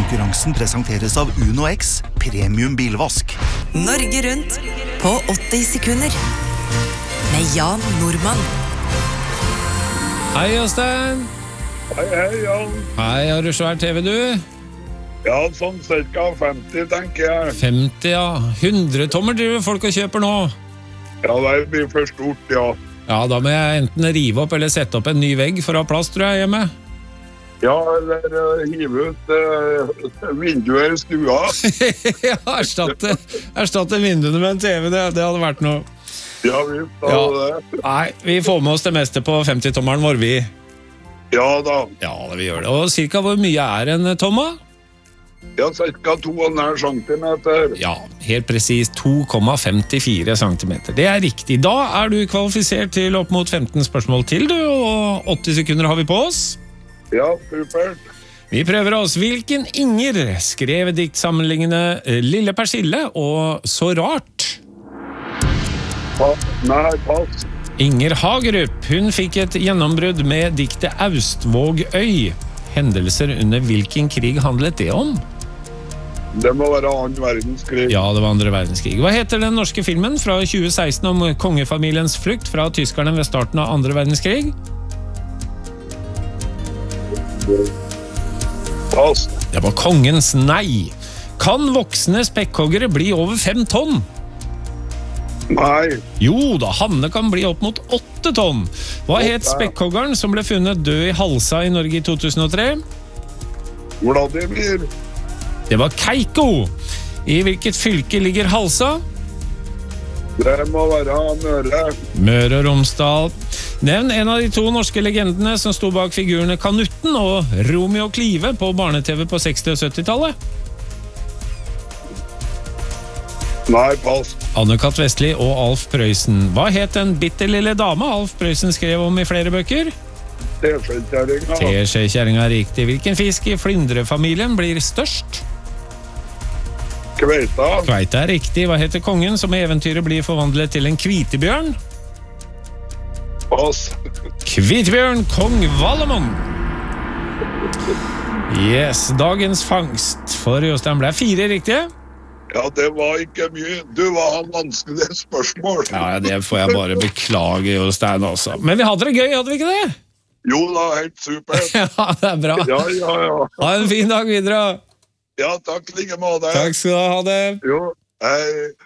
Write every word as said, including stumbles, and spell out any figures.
Konkurransen presenteres av Uno X, premium bilvask. Norge rundt på åtti sekunder. Med Jan Normann. Hei, Jostein. Hei, hei, Jan. Hei, har du svær T V, du? Ja, sånn cirka femti, tenker jeg. femti, ja. hundre tommer driver folk og kjøper nå. Ja, det blir for stort, ja. Ja, da må jeg enten rive opp eller sette opp en ny vegg for å ha plass, tror jeg, hjemme. Ja, eller uh, hive ut uh, vinduet i stua. Ja, erstatte, erstatte vinduene med en T V, det, det hadde vært noe. Ja, vi tar Ja. det. Nei, vi får med oss det meste på femti-tommeren vår, vi. Ja da. Ja, vi gjør det. Og cirka hvor mye er en tomma? Ja, cirka to og en halv centimeter. Ja, helt precis to komma femtifire centimeter. Det er riktig. Da er du kvalifisert til opp mot femten spørsmål til, du, og åtti sekunder har vi på oss. Ja, supert. Vi prøver oss. Hvilken Inger skrev diktsamlingene Lille Persille og Så rart? Pa Nei, pass. Inger Hagerup, hun fikk et gjennombrudd med diktet Austvågøy. Hendelser under hvilken krig handlet det om? Det må være annen verdenskrig. Ja, det var andre verdenskrig. Hva heter den norske filmen fra tjue seksten om kongefamiliens flukt fra tyskerne ved starten av andre verdenskrig? Pass. Det var Kongens nei. Kan voksne spekkhoggere bli over fem tonn? Nei. Jo da, Hanne kan bli opp mot åtte tonn. Hva het spekkhoggeren som ble funnet død i Halsa i Norge i to tusen og tre? Vladimir. Det var Keiko. I hvilket fylke ligger Halsa? Det må være Møre. Møre og Romsdal. Nevn en av de to norske legendene som sto bak figurene Kanutten og Romeo Klive på barne-T V på seksti- og syttitallet. Nei, pass. Anne-Kat. Vestli og Alf Prøysen. Hva het den bittelille dame Alf Prøysen skrev om i flere bøker? Teskjekjæringa. Teskjekjæringa er riktig. Hvilken fisk i flyndrefamilien blir størst? Kveita. Kveita er riktig. Hva heter kongen som i eventyret blir forvandlet til en kvitebjørn? Pass. Kvitebjørn, kong Valemon. Yes, dagens fangst for Jostein ble fire riktige. Ja, det var ikke mye. Du var han vanskelige spørsmål. Ja, det får jeg bare beklage, Jostein, også. Men vi hadde det gøy, hadde vi ikke det? Jo da, helt super. Ja, det er bra. Ja, ja, ja. Ha en fin dag videre. Ja, takk like måte. Takk skal du ha, det. Jo, hei.